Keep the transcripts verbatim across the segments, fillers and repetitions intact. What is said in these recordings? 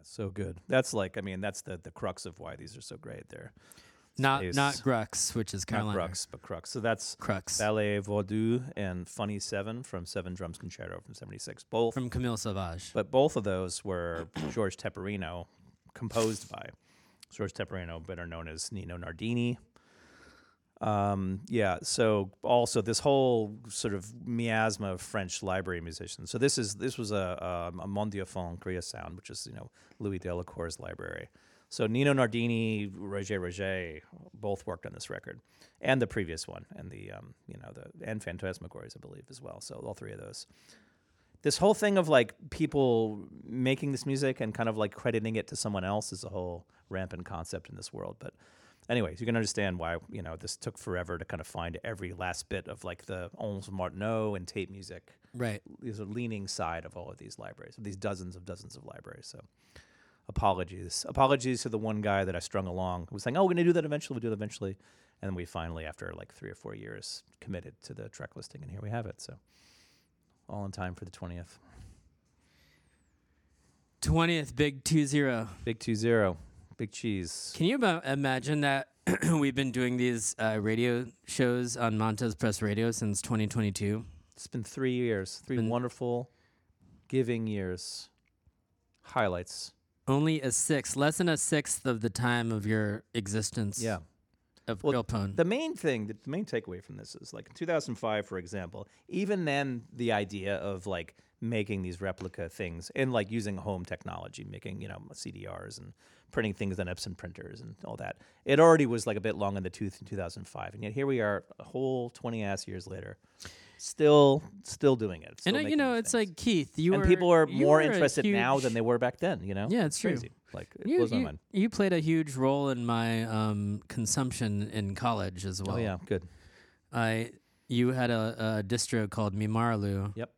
so good. That's like, I mean, that's the the crux of why these are so great. They're Not space- not Grux, which is not Carolina. crux, but crux. So that's Crux. Ballet Vaudou and Funny Seven from Seven Drums Concerto from seventy-six. Both, From Camille Sauvage. but both of those were George Teperino, composed by George Teperino, better known as Nino Nardini. Um, yeah, so also this whole sort of miasma of French library musicians. So this is this was a a, a Mondiophone Korea Sound, which is, you know, Louis Delacour's library. So Nino Nardini, Roger Roger, both worked on this record, and the previous one, and the um, you know the and Phantasmagories, I believe, as well. So all three of those. This whole thing of like people making this music and kind of like crediting it to someone else is a whole rampant concept in this world. But anyways, you can understand why, you know, this took forever to kind of find every last bit of like the Onze Martineau and tape music. Right. These are leaning side of all of these libraries, of these dozens of dozens of libraries. So apologies. Apologies to the one guy that I strung along who was saying, oh, we're going to do that eventually, we'll do it eventually. And then we finally, after like three or four years, committed to the track listing, and here we have it. So all in time for the twentieth. twentieth, big two zero. Big two zero. Big cheese. Can you ima- imagine that we've been doing these uh, radio shows on Montez Press Radio since twenty twenty-two? It's been three years. Three Been- wonderful, giving years. Highlights. Only a sixth, less than a sixth of the time of your existence Yeah. of Well, Grillpone. The main thing, the main takeaway from this is like in two thousand five, for example, even then the idea of like making these replica things and like using home technology, making, you know, C D Rs and printing things on Epson printers and all that, it already was like a bit long in the tooth in two thousand five. And yet here we are a whole twenty ass years later, still, still doing it. still and uh, you making know, these it's things. like Keith. You and were, people are you more were a interested now huge- than they were back then, you know? Yeah, it's true. Crazy. Like, it You, blows my you, mind. you played a huge role in my um, consumption in college as well. Oh, yeah, good. I you had a, a distro called Mimaralu. Yep.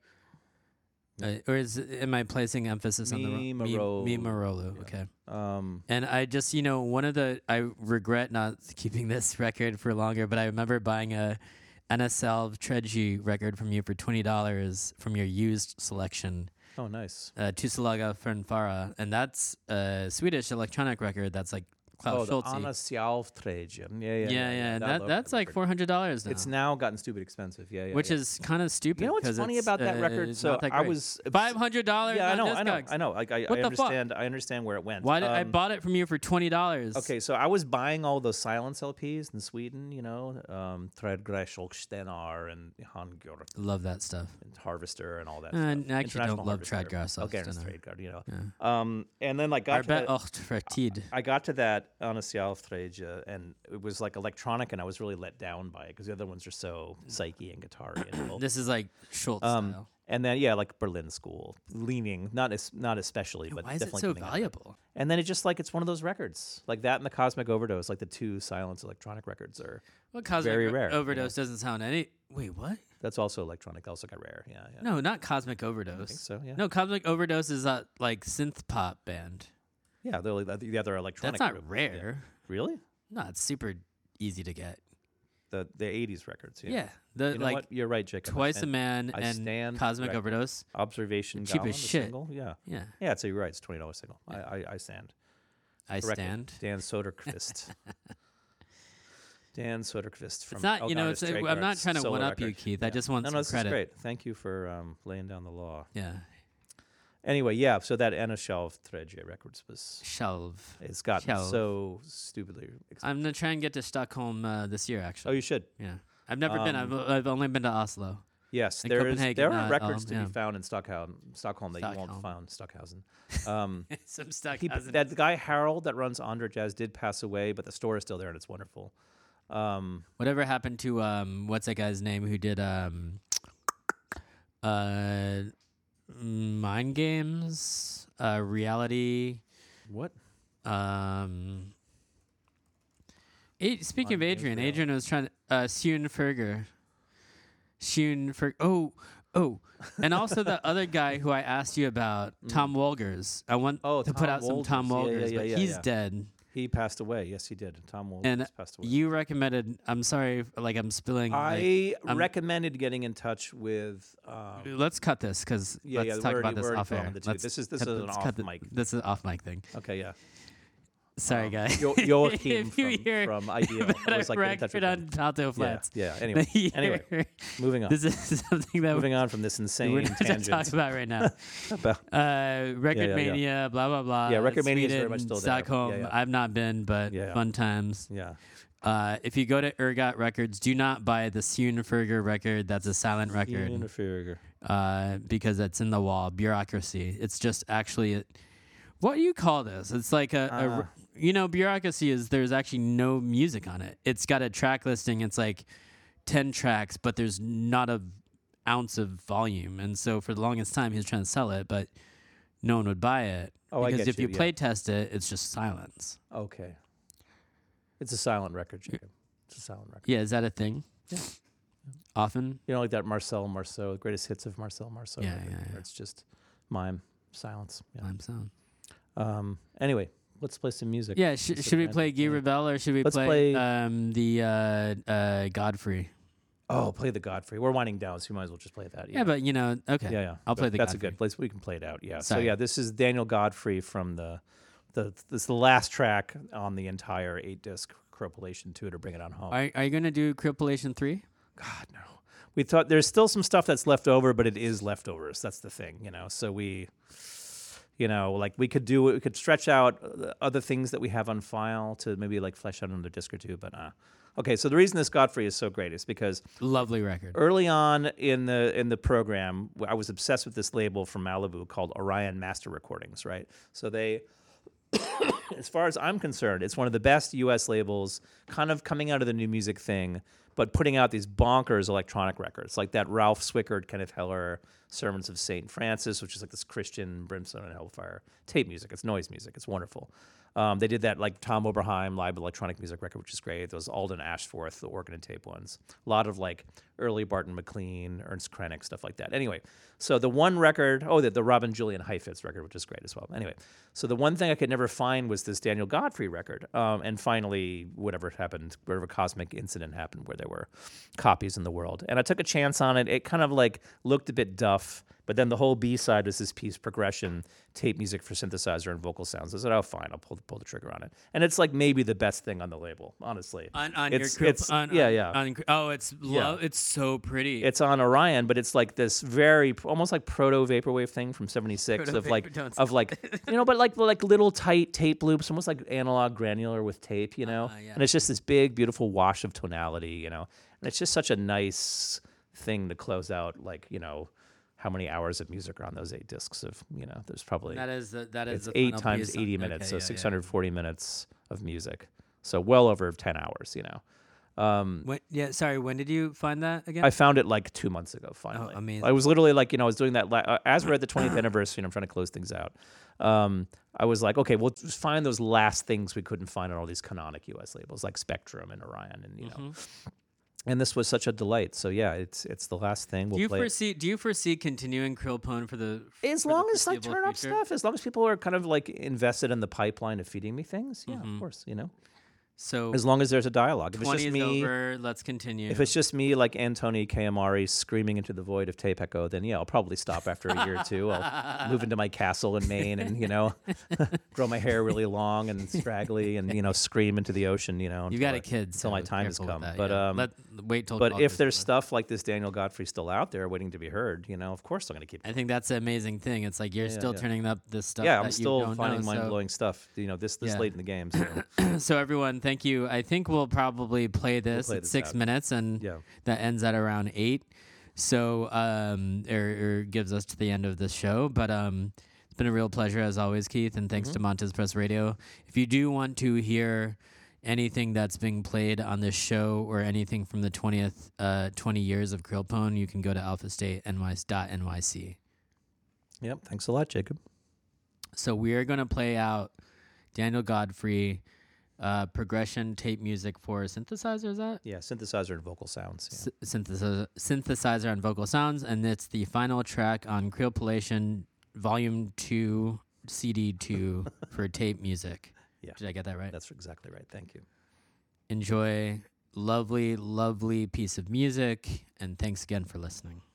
Uh, or is am I placing emphasis on the ro- Mimarolu. Mi- Mimarolu? Yeah. Okay. Um, And I just, you know, one of the I regret not keeping this record for longer, but I remember buying a N S L Treji record from you for twenty dollars from your used selection, oh, nice. uh, Tusalaga Fernfara, and that's a Swedish electronic record that's like Klaus Oh, the Schulze. Anna Sjálvträdje. Yeah, yeah, yeah, yeah, and that, love that's like record. four hundred dollars now. It's now gotten stupid expensive. Yeah, yeah. which yeah. is kind of stupid. You know what's 'cause funny it's, about that uh, record? it's So not that I great. was five hundred dollars. Yeah, I on know, I know, Discogs. I know. Like I, What I the fuck? understand. I understand where it went. Why did I Um, bought it from you for twenty dollars? Okay, so I was buying all those silence L Ps in Sweden. You know, um, Trädgräs and Handgjord Love that stuff. and Harvester and all that. Uh, stuff. I actually International don't love Harvester. Trädgräs Okay, Ostend. Trädgräs, you know. Yeah. Um, and then like got to Arbet that, och Fritid. I got to that Anna Sjálvträdje, and it was like electronic, and I was really let down by it because the other ones are so psyche and guitar-y. And all. This is like Schultz Um, style. And then yeah, like Berlin School, leaning not as not especially, but Why is it definitely so coming out. valuable? And then it just like it's one of those records like that and the Cosmic Overdose, like the two silence electronic records are. Well, Cosmic very O- rare, you Overdose doesn't sound any. Wait, what? That's also electronic. Also got rare. Yeah, yeah. No, not Cosmic I Overdose. think so. Yeah. No, Cosmic Overdose is a like synth pop band. Yeah, they're like the other electronic. That's not group. Yeah. rare. Really? No, it's super easy to get. The the eighties records. Yeah. Yeah, the You know like what? You're right, Jacob. I Twice a stand- Man I and stand Cosmic corrected. Overdose. Observation. Cheap Gone, as the shit. Single. Yeah. Yeah, Yeah. So you're right. It's a twenty dollars single. I, I I stand. I Corrected. stand. Dan Soderquist. Dan Soderquist from. It's not, Oh you God, know, it's it's, Drake I'm not Arts trying to solo one up you, record. Keith. I Yeah. just want No, some no, this credit. is great. Thank you for um, laying down the law. Yeah, Anyway, yeah. So that Anna Sjálvträdje records was. shelve. It's gotten Shelv. so stupidly expensive. I'm gonna try and get to Stockholm uh, this year. Oh, Actually, you should. yeah. I've never been. I've Um, I've only been to Oslo. Yes, And there is. Copenhagen, There are uh, records um, to yeah. be found in Stockholm, Stockholm that you Stockholm. won't find Stockhausen. Um, Some stuff. he, that guy Harold that runs Andra Jazz did pass away, but the store is still there and it's wonderful. Um, Whatever happened to um? What's that guy's name who did um? Uh, Mind Games. Uh, reality. what? Um. A- speaking of Mind Games, Adrian, reality. Adrian was trying to uh Sjun Ferger. Sjun Ferger. Oh, oh, and also the other guy who I asked you about, Tom Wolgers. I want Oh, to put Tom out some Tom Wolgers. Yeah, Wolgers, yeah, but yeah, he's yeah. dead. He passed away. Yes, he did. Tom Wolf And passed away. you recommended. I'm sorry, like I'm spilling. I like, I'm- recommended getting in touch with. Um, Let's cut this because yeah, let's yeah, talk we're already, about this we're already off air. filming the two. Let's This is this cut- is an let's off cut the- mic. This is an off mic thing. Okay, yeah. Sorry, Um, guys. Yo- Joachim if you from, hear from Ideal. I about was a like, get in touch record with on him. Palto Yeah, Flats. yeah. Anyway, the anyway, year- moving on. This is something that Moving on from this we're insane not going to talk tangent. about right now. About- Uh, Record yeah, yeah. Mania, blah blah blah. Yeah, Record Mania is very Sweden, much still there. Stockholm. Yeah, yeah. I've not been, but Yeah, yeah. fun times. yeah. Uh, if you go to Ergot Records, do not buy the Seuenferger record. That's a silent record Uniferger. uh, because it's in the wall. Bureaucracy. It's just actually, a, what do you call this? It's like a, a Uh. r- you know, bureaucracy is there's actually no music on it. It's got a track listing. It's like ten tracks, but there's not a ounce of volume. And so for the longest time, he was trying to sell it, but no one would buy it Oh, I because get if you, you yeah. play test it, it's just silence. Okay. It's a silent record, Jacob. It's a silent record. Yeah, is that a thing? Yeah. Often. You know, like that Marcel Marceau, greatest hits of Marcel Marceau. Yeah, record, yeah, where yeah. It's just mime, silence. Yeah. I'm sound. Um. Anyway, let's play some music. Yeah, sh- Let's should we get play back Guy to- Rebel or should we Let's play, play- um, the uh, uh, Godfrey? Oh, play the Godfrey. We're winding down, so you might as well just play that. Yeah, but you know, okay. Yeah, yeah. I'll But play the That's Godfrey. a good place. We can play it out. Yeah. So Sorry. yeah, this is Daniel Godfrey from the, the this is the last track on the entire eight disc compilation two to bring it on home. Are, are you going to do Cripulation three? God no. We thought there's still some stuff that's left over, but it is leftovers. That's the thing, you know. So we, you know, like we could do we could stretch out uh, other things that we have on file to maybe like flesh out another disc or two. But uh, okay. So the reason this Godfrey is so great is because Lovely record. early on in the in the program, I was obsessed with this label from Malibu called Orion Master Recordings. Right. So they. As far as I'm concerned, it's one of the best U S labels, kind of coming out of the new music thing, but putting out these bonkers electronic records, like that Ralph Swickard, Kenneth Heller, Sermons of Saint Francis, which is like this Christian brimstone and hellfire tape music. It's noise music. It's wonderful. Um, they did that like Tom Oberheim live electronic music record, which is great. Those Alden Ashforth, the organ and tape ones. A lot of like early Barton McLean, Ernst Krenek, stuff like that. Anyway, so the one record, oh, the, the Robin Julian Heifetz record, which is great as well. Anyway, so the one thing I could never find was this Daniel Godfrey record. Um, and finally, whatever happened, whatever cosmic incident happened where there were copies in the world. And I took a chance on it. It kind of like looked a bit duff. But then the whole B side was this piece, progression, tape music for synthesizer and vocal sounds. I said, oh, fine, I'll pull, pull the trigger on it. And it's like maybe the best thing on the label, honestly. On, on It's- your Crip- it's- on, yeah, on- yeah. on- oh, it's lo- Yeah. it's so pretty. It's on Orion, but it's like this very, almost like proto vaporwave thing from seventy-six of like, Proto-vapor- don't of like, you know, but like like little tight tape loops, almost like analog granular with tape, you know? Uh, yeah. And it's just this big, beautiful wash of tonality, you know? And it's just such a nice thing to close out, like, you know, how many hours of music are on those eight discs of, you know, there's probably that is the, that is it's the eight final times piece on- eighty minutes, okay, so yeah, yeah. six hundred forty minutes of music. So well over ten hours, you know. Um, When, yeah, sorry. When did you find that again? I found it like two months ago, finally. amazing. I was literally like, you know, I was doing that, la- uh, as we're at the twentieth anniversary and I'm trying to close things out. Um, I was like, okay, we'll just find those last things we couldn't find on all these canonic U S labels like Spectrum and Orion and, you know. Mm-hmm. And this was such a delight. So yeah, it's it's the last thing. We'll do you play it. foresee Do you foresee continuing Krillpone for the As for the long as I foreseeable turn up future? stuff, as long as people are kind of like invested in the pipeline of feeding me things, yeah, Mm-hmm. of course, you know. So As long as there's a dialogue. If it's twenty just is me, over. Let's continue. if it's just me like Antoni Kayamari screaming into the void of Tape Echo, then yeah, I'll probably stop after a year or two. I'll move into my castle in Maine and, you know, grow my hair really long and straggly and, you know, scream into the ocean, you know. you got until a kid, Until my so time has careful with come. that, But yeah. um Let, wait till. but twelve if is there's over. stuff like this Daniel Godfrey still out there waiting to be heard, you know, of course I'm going to keep I think that's the amazing thing. It's like you're Yeah, still yeah. turning up this stuff. Yeah, that I'm you still don't finding know, so- mind-blowing stuff, you know, this this Yeah. late in the game. So. So everyone, thank you. I think we'll probably play this play at this six out. minutes, and Yeah. that ends at around eight. So um, or, or gives us to the end of this show. But um, it's been a real pleasure as always, Keith, and thanks to Montez Press Radio. If you do want to hear anything that's being played on this show or anything from the twentieth, uh, twenty years of Krillpone, you can go to alpha state N Y dot N Y C. Yep. Thanks a lot, Jacob. So we are going to play out Daniel Godfrey. Uh, progression tape music for synthesizer, is that? Yeah, synthesizer and vocal sounds. Yeah. S- synthesizer, synthesizer and vocal sounds, and it's the final track on Creolpolation Volume Two, C D Two for tape music. Yeah. Did I get that right? That's exactly right. Thank you. Enjoy lovely, lovely piece of music, and thanks again for listening.